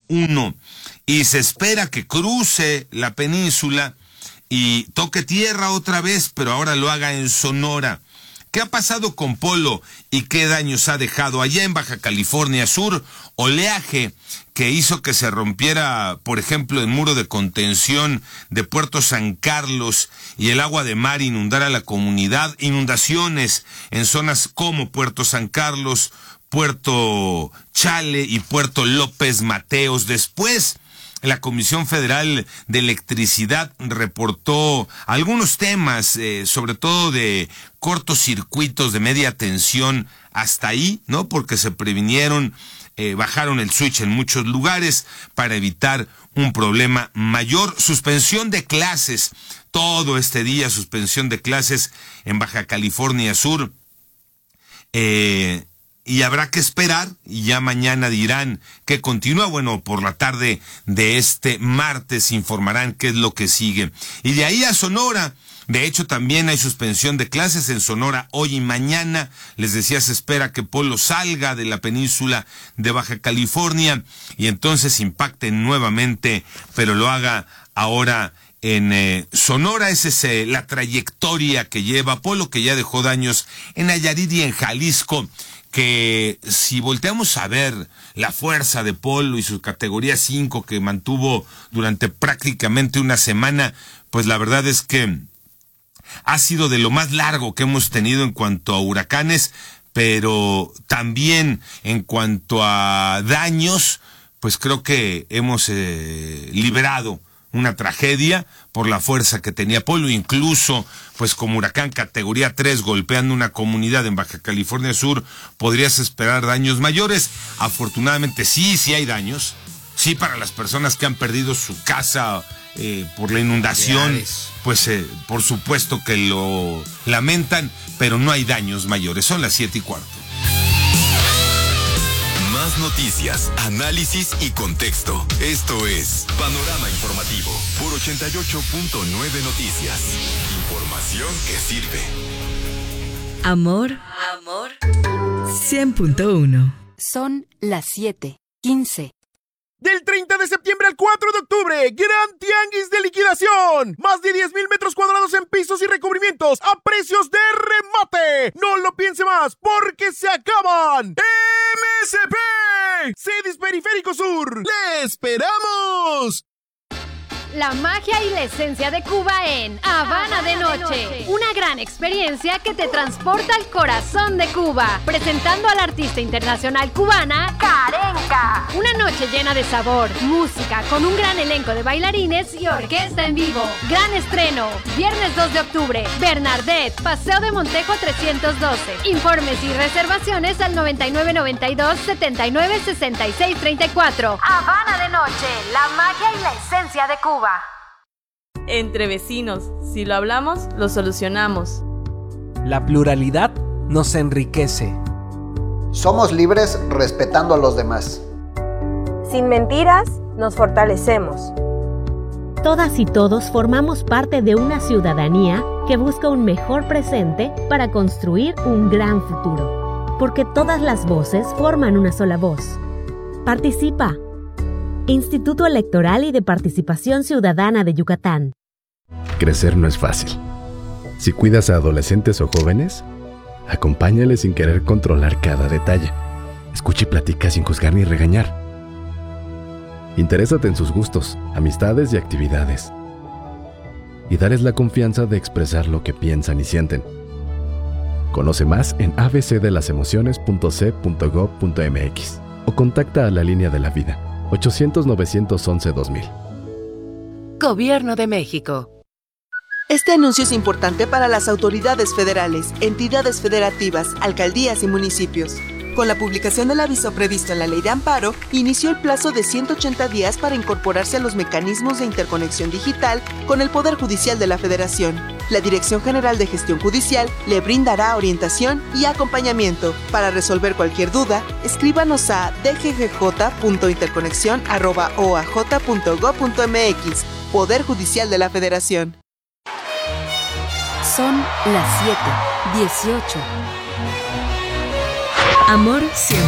1 y se espera que cruce la península y toque tierra otra vez, pero ahora lo haga en Sonora. ¿Qué ha pasado con Polo y qué daños ha dejado allá en Baja California Sur? Oleaje que hizo que se rompiera, por ejemplo, el muro de contención de Puerto San Carlos y el agua de mar inundara la comunidad. Inundaciones en zonas como Puerto San Carlos, Puerto Chale y Puerto López Mateos. Después, la Comisión Federal de Electricidad reportó algunos temas, sobre todo de cortocircuitos de media tensión hasta ahí, ¿no? Porque se previnieron, bajaron el switch en muchos lugares para evitar un problema mayor. Suspensión de clases, todo este día suspensión de clases en Baja California Sur. Y habrá que esperar, y ya mañana dirán que continúa. Bueno, por la tarde de este martes informarán qué es lo que sigue. Y de ahí a Sonora, de hecho también hay suspensión de clases en Sonora hoy y mañana. Les decía, se espera que Polo salga de la península de Baja California y entonces impacte nuevamente, pero lo haga ahora en Sonora. Esa es la trayectoria que lleva Polo, que ya dejó daños en Nayarit y en Jalisco, que si volteamos a ver la fuerza de Polo y su categoría 5 que mantuvo durante prácticamente una semana, pues la verdad es que ha sido de lo más largo que hemos tenido en cuanto a huracanes, pero también en cuanto a daños, pues creo que hemos liberado una tragedia por la fuerza que tenía Polo, incluso pues como huracán categoría 3 golpeando una comunidad en Baja California Sur, podrías esperar daños mayores. Afortunadamente sí hay daños, sí, para las personas que han perdido su casa por la inundación, pues por supuesto que lo lamentan, pero no hay daños mayores. Son las 7:15. Más noticias, análisis y contexto. Esto es Panorama Informativo por 88.9 Noticias. Información que sirve. Amor 100.1. Son las 7:15. Del 30 de septiembre al 4 de octubre, Gran Tianguis de liquidación. Más de 10,000 metros cuadrados en pisos y recubrimientos a precios de remate. No lo piense más, porque se acaban. MSP, Cedis Periférico Sur. ¡Le esperamos! La magia y la esencia de Cuba en Habana de Noche. Una gran experiencia que te transporta al corazón de Cuba. Presentando a la artista internacional cubana, Karenka. Una noche llena de sabor, música, con un gran elenco de bailarines y orquesta en vivo. Gran estreno, viernes 2 de octubre, Bernardet, Paseo de Montejo 312. Informes y reservaciones al 9992-796634. Habana de Noche, la magia y la esencia de Cuba. Entre vecinos, si lo hablamos, lo solucionamos. La pluralidad nos enriquece. Somos libres respetando a los demás. Sin mentiras, nos fortalecemos. Todas y todos formamos parte de una ciudadanía que busca un mejor presente para construir un gran futuro. Porque todas las voces forman una sola voz. Participa. Instituto Electoral y de Participación Ciudadana de Yucatán. Crecer no es fácil. Si cuidas a adolescentes o jóvenes, acompáñales sin querer controlar cada detalle. Escucha y platica sin juzgar ni regañar. Interésate en sus gustos, amistades y actividades. Y dales la confianza de expresar lo que piensan y sienten. Conoce más en abcdelasemociones.c.gov.mx o contacta a la Línea de la Vida 800-911-2000. Gobierno de México. Este anuncio es importante para las autoridades federales, entidades federativas, alcaldías y municipios. Con la publicación del aviso previsto en la Ley de Amparo, inició el plazo de 180 días para incorporarse a los mecanismos de interconexión digital con el Poder Judicial de la Federación. La Dirección General de Gestión Judicial le brindará orientación y acompañamiento. Para resolver cualquier duda, escríbanos a dggj.interconexión@oaj.gov.mx. Poder Judicial de la Federación. Son las 7:18. Amor 100.1.